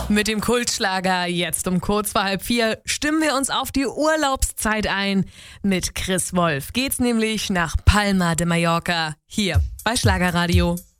Mit dem Kultschlager jetzt um kurz vor 3:30 stimmen wir uns auf die Urlaubszeit ein. Mit Chris Wolf geht's nämlich nach Palma de Mallorca, hier bei Schlagerradio.